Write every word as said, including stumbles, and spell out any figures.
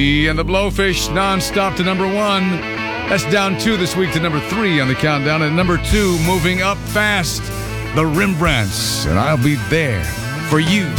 And the Blowfish non-stop to number one. That's down two this week to number three on the countdown. And number two, moving up fast, the Rembrandts. And I'll be there for you.